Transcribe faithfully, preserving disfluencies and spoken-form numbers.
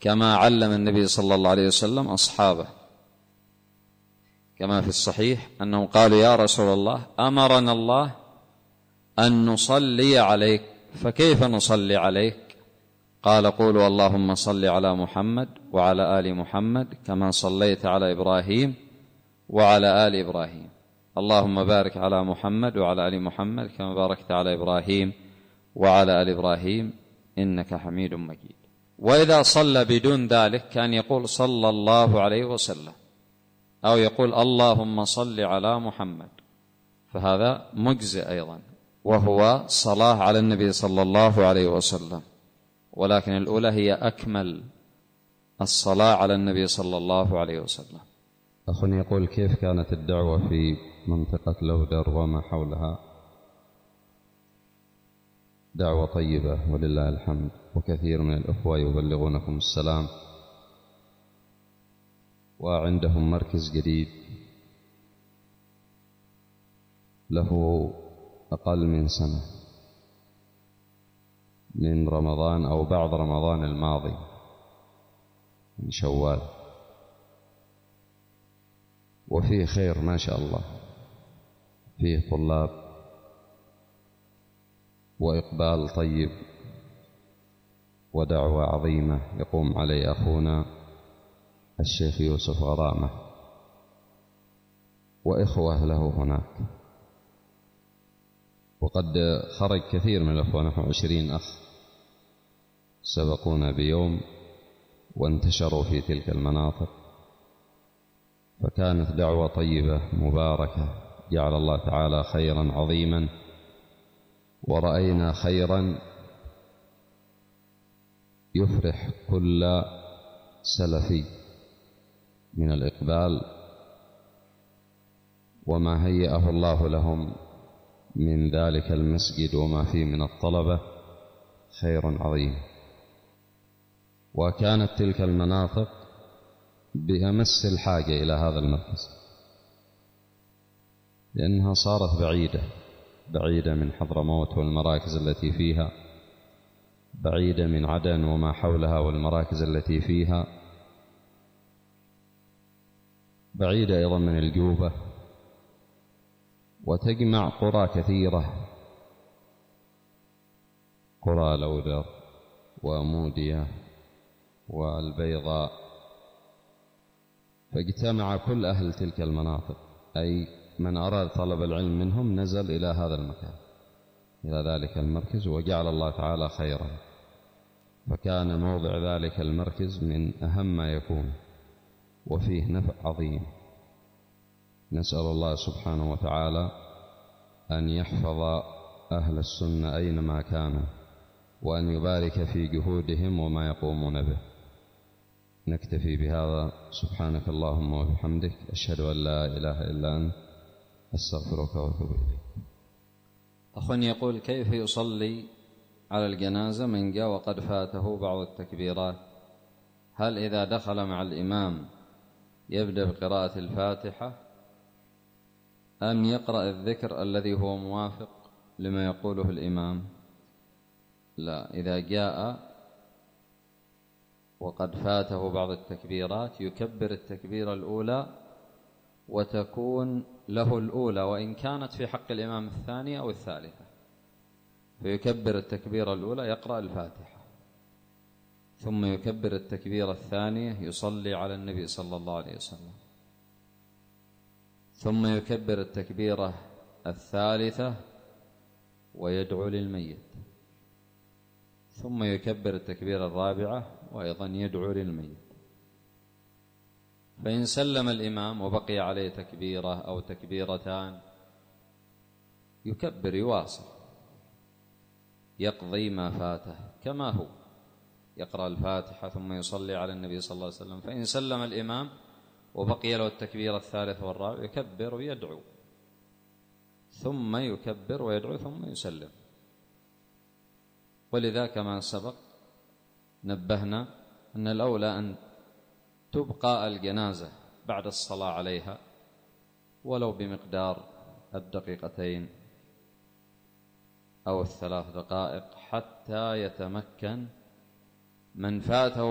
كما علم النبي صلى الله عليه وسلم أصحابه، كما في الصحيح أنهم قالوا يا رسول الله أمرنا الله أن نصلي عليك، فكيف نصلي عليك؟ قال قولوا اللهم صل على محمد وعلى آل محمد كما صليت على إبراهيم وعلى آل إبراهيم، اللهم بارك على محمد وعلى آل محمد كما باركت على إبراهيم وعلى آل إبراهيم إنك حميد مجيد. وإذا صلى بدون ذلك كان يقول صلى الله عليه وسلم، أو يقول اللهم صل على محمد، فهذا مجزئ أيضا، وهو صلاة على النبي صلى الله عليه وسلم، ولكن الأولى هي أكمل، الصلاة على النبي صلى الله عليه وسلم. أخ يقول كيف كانت الدعوة في منطقة لودر وما حولها؟ دعوة طيبة ولله الحمد، وكثير من الأخوة يبلغونكم السلام، وعندهم مركز جديد له أقل من سنة، من رمضان أو بعد رمضان الماضي من شوال، وفيه خير ما شاء الله، فيه طلاب وإقبال طيب ودعوة عظيمة يقوم عليه أخونا الشيخ يوسف غرامة وإخوة له هناك. وقد خرج كثير من الأخوة، نحو عشرين أخ سبقونا بيوم وانتشروا في تلك المناطق، فكانت دعوة طيبة مباركة، جعل الله تعالى خيرا عظيما، ورأينا خيرا يفرح كل سلفي من الإقبال، وما هيأه الله لهم من ذلك المسجد وما فيه من الطلبة خير عظيم. وكانت تلك المناطق بأمس الحاجة إلى هذا المركز، لأنها صارت بعيدة بعيدة من حضرموت والمراكز التي فيها، بعيدة من عدن وما حولها والمراكز التي فيها، بعيدة أيضا من الجوبة، وتجمع قرى كثيرة، قرى لودر ومودية والبيضاء، فاجتمع كل أهل تلك المناطق، أي من أراد طلب العلم منهم نزل إلى هذا المكان، إلى ذلك المركز، وجعل الله تعالى خيرا، فكان موضع ذلك المركز من أهم ما يكون، وفيه نفع عظيم. نسأل الله سبحانه وتعالى أن يحفظ أهل السنة أينما كانوا، وأن يبارك في جهودهم وما يقومون به. نكتفي بهذا، سبحانك اللهم وبحمدك، أشهد أن لا إله إلا أنت، أستغفرك وأتوب إليك. أخ يقول كيف يصلي على الجنازة من جاء وقد فاته بعض التكبيرات؟ هل إذا دخل مع الإمام يبدأ بقراءة الفاتحة أم يقرأ الذكر الذي هو موافق لما يقوله الإمام؟ لا، إذا جاء وقد فاته بعض التكبيرات يكبر التكبيرة الأولى، وتكون له الأولى وإن كانت في حق الإمام الثانية أو الثالثة، فيكبر التكبيرة الأولى يقرأ الفاتحة، ثم يكبر التكبيرة الثانية يصلي على النبي صلى الله عليه وسلم، ثم يكبر التكبيرة الثالثة ويدعو للميت، ثم يكبر التكبيرة الرابعة وأيضا يدعو للميت. فإن سلم الإمام وبقي عليه تكبيرة أو تكبيرتان يكبر، يواصل، يقضي ما فاته كما هو، يقرأ الفاتحة ثم يصلي على النبي صلى الله عليه وسلم. فإن سلم الإمام وبقي له التكبيرة الثالثة والرابعة يكبر ويدعو، ثم يكبر ويدعو ثم يسلم. ولذا كما سبق نبهنا أن الأولى أن تبقى الجنازة بعد الصلاة عليها ولو بمقدار الدقيقتين أو الثلاث دقائق، حتى يتمكن من فاته